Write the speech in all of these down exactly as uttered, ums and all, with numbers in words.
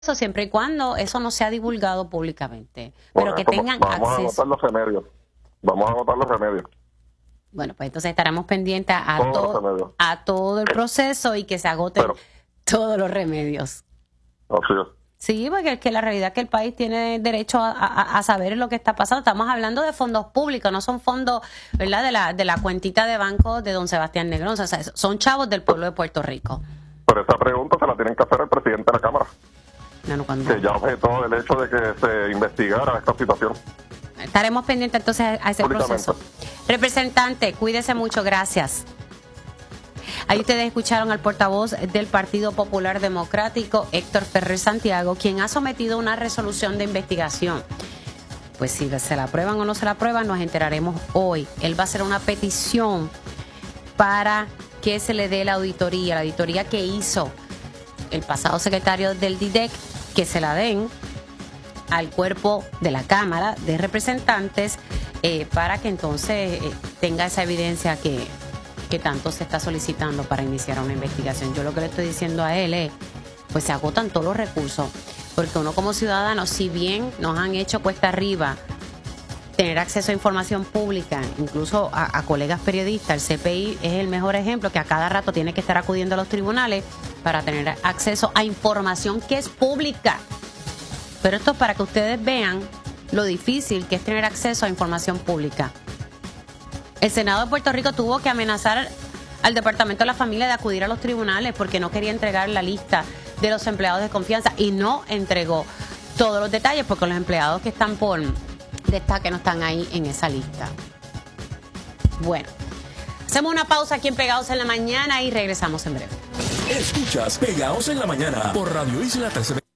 eso siempre y cuando eso no sea divulgado públicamente, pero que tengan vamos acceso. Vamos a agotar los remedios. Vamos a agotar los remedios. Bueno, pues entonces estaremos pendientes a, Todos to a todo el proceso y que se agoten pero, todos los remedios. Así es. Sí, porque es que la realidad es que el país tiene derecho a, a, a saber lo que está pasando. Estamos hablando de fondos públicos, no son fondos, ¿verdad?, de la, de la cuentita de banco de don Sebastián Negrón. O sea, son chavos del pueblo de Puerto Rico. Pero esa pregunta se la tienen que hacer al presidente de la Cámara. No, no, cuando... Que ya objetó el hecho de que se investigara esta situación. Estaremos pendientes entonces a ese proceso. Representante, cuídese mucho, gracias. Ahí ustedes escucharon al portavoz del Partido Popular Democrático, Héctor Ferrer Santiago, quien ha sometido una resolución de investigación. Pues si se la aprueban o no se la aprueban, nos enteraremos hoy. Él va a hacer una petición para que se le dé la auditoría, la auditoría que hizo el pasado secretario del D I D E C, que se la den al cuerpo de la Cámara de Representantes eh, para que entonces eh, tenga esa evidencia que, que tanto se está solicitando para iniciar una investigación. Yo lo que le estoy diciendo a él es, pues se agotan todos los recursos, porque uno como ciudadano, si bien nos han hecho cuesta arriba tener acceso a información pública, incluso a, a colegas periodistas, el C P I es el mejor ejemplo, que a cada rato tiene que estar acudiendo a los tribunales para tener acceso a información que es pública. Pero esto es para que ustedes vean lo difícil que es tener acceso a información pública. El Senado de Puerto Rico tuvo que amenazar al Departamento de la Familia de acudir a los tribunales porque no quería entregar la lista de los empleados de confianza y no entregó todos los detalles porque los empleados que están por destaque no están ahí en esa lista. Bueno, hacemos una pausa aquí en Pegados en la Mañana y regresamos en breve. Escuchas Pegados en la Mañana por Radio Isla trece veinte.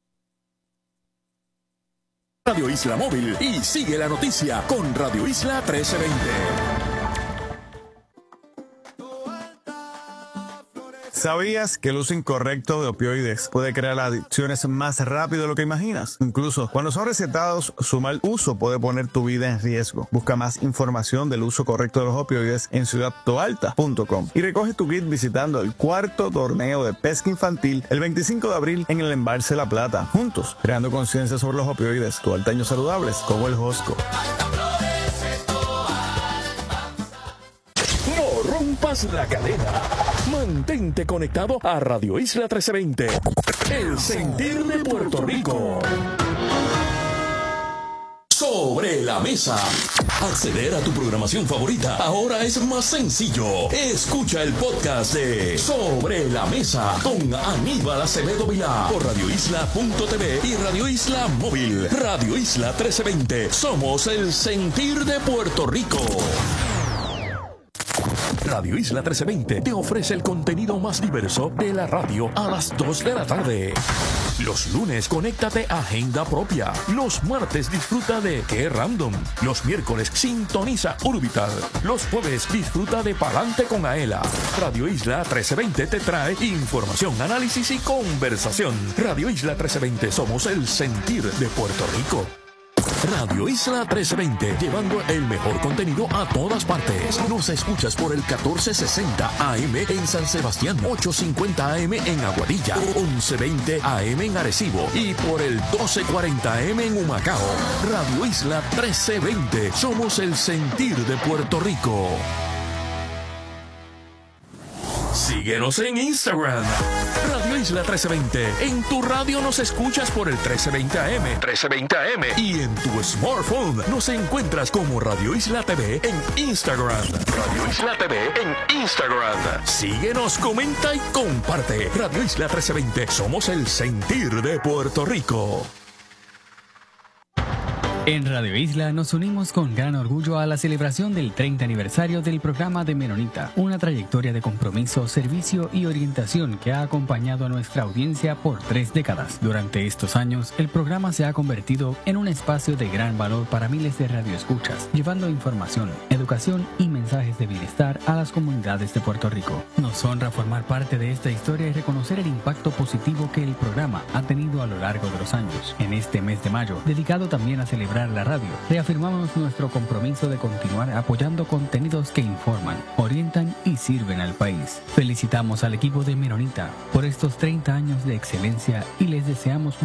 Radio Isla Móvil y sigue la noticia con Radio Isla trece veinte. ¿Sabías que el uso incorrecto de opioides puede crear adicciones más rápido de lo que imaginas? Incluso cuando son recetados, su mal uso puede poner tu vida en riesgo. Busca más información del uso correcto de los opioides en ciudad toalta punto com y recoge tu kit visitando el cuarto torneo de pesca infantil el veinticinco de abril en el Embalse La Plata. Juntos, creando conciencia sobre los opioides, toalteños saludables como el Josco. No rompas la cadena. Mantente conectado a Radio Isla trece veinte. El sentir de Puerto Rico. Sobre la mesa. Acceder a tu programación favorita ahora es más sencillo. Escucha el podcast de Sobre la Mesa con Aníbal Acevedo Vilá por radio isla punto t v y Radio Isla Móvil. Radio Isla trece veinte. Somos el sentir de Puerto Rico. Radio Isla trece veinte te ofrece el contenido más diverso de la radio a las dos de la tarde. Los lunes, conéctate a Agenda Propia. Los martes, disfruta de Qué Random. Los miércoles, sintoniza Urbital. Los jueves, disfruta de Palante con Aela. Radio Isla trece veinte te trae información, análisis y conversación. Radio Isla trece veinte, somos el sentir de Puerto Rico. Radio Isla trece veinte, llevando el mejor contenido a todas partes. Nos escuchas por el catorce sesenta A M en San Sebastián, ochocientos cincuenta A M en Aguadilla, once veinte A M en Arecibo y por el doce cuarenta A M en Humacao. Radio Isla trece veinte, somos el sentir de Puerto Rico. Síguenos en Instagram, Radio Isla trece veinte. En tu radio nos escuchas por el trece veinte A M, trece veinte A M. Y en tu smartphone nos encuentras como Radio Isla T V en Instagram. Radio Isla T V en Instagram. Síguenos, comenta y comparte. Radio Isla trece veinte. Somos el sentir de Puerto Rico. En Radio Isla nos unimos con gran orgullo a la celebración del treinta aniversario del programa de Menonita, una trayectoria de compromiso, servicio y orientación que ha acompañado a nuestra audiencia por tres décadas. Durante estos años, el programa se ha convertido en un espacio de gran valor para miles de radioescuchas, llevando información, educación y mensajes de bienestar a las comunidades de Puerto Rico. Nos honra formar parte de esta historia y reconocer el impacto positivo que el programa ha tenido a lo largo de los años. En este mes de mayo, dedicado también a celebrar celebrar la radio, reafirmamos nuestro compromiso de continuar apoyando contenidos que informan, orientan y sirven al país. Felicitamos al equipo de Menonita por estos treinta años de excelencia y les deseamos